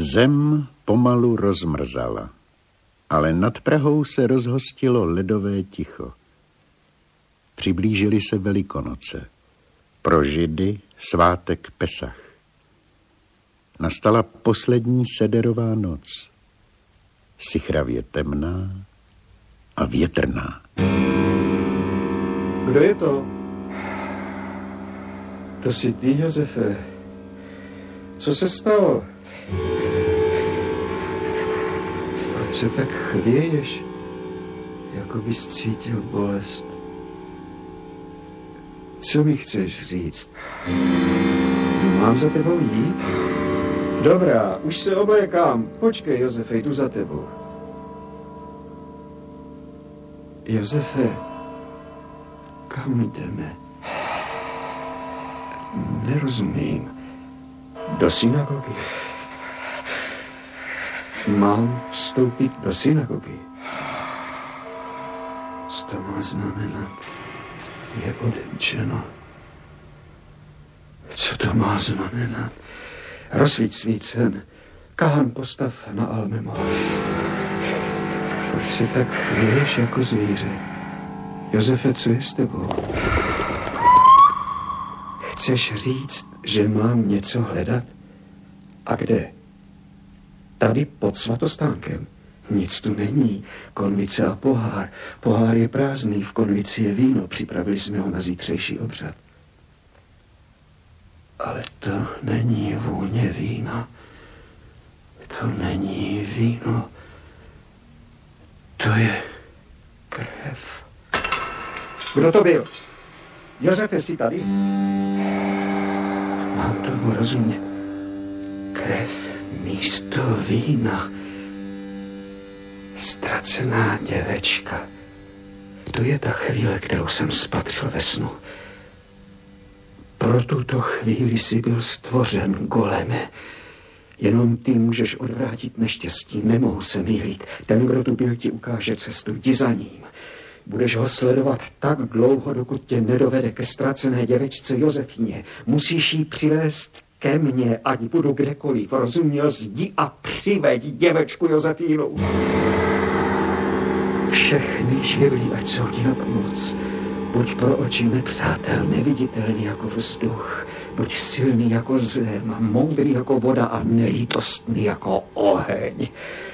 Zem pomalu rozmrzala, ale nad Prahou se rozhostilo ledové ticho. Přiblížily se Velikonoce. Pro Židy svátek Pesach. Nastala poslední sederová noc. Sichravě temná a větrná. Kdo je to? To jsi ty, Josefe. Co se stalo? Proč se tak chvěješ? Jako bys cítil bolest. Co mi chceš říct? Mám za tebou jít? Dobrá, už se oblékám. Počkej, Josefe, jdu za tebou. Josefe, kam jdeme? Nerozumím. Do synagogy. Mám vstoupit do synagogy. Co to má znamenat? Je odemčeno. Co to má znamenat? Rozsvíť svícen. Kahan postav na almemor. Proč se tak chvěješ jako zvíře? Josefe, co je s tebou? Chceš říct, že mám něco hledat? A kde? Tady pod svatostánkem. Nic tu není. Konvice a pohár. Pohár je prázdný, v konvici je víno. Připravili jsme ho na zítřejší obřad. Ale to není vůně vína. To není víno. To je krev. Kdo to byl? Josefe, jsi tady? Mám tomu rozumět. Krev místo vína. Ztracená děvečka. To je ta chvíle, kterou jsem spatřil ve snu. Pro tuto chvíli jsi byl stvořen, Goleme. Jenom ty můžeš odvrátit neštěstí, nemohu se mýlit. Ten, kdo tu byl, ti ukáže cestu, jdi za ním. Budeš ho sledovat tak dlouho, dokud tě nedovede ke ztracené děvečce Josefíně. Musíš jí přivést ke mně, ať budu kdekoliv. Rozuměl, jdi a přiveď děvečku Josefínu. Všechny živlí, ať jsou ti na pomoc. Buď pro oči nepřátel, neviditelný jako vzduch. Buď silný jako zem, moudrý jako voda a nelítostný jako oheň.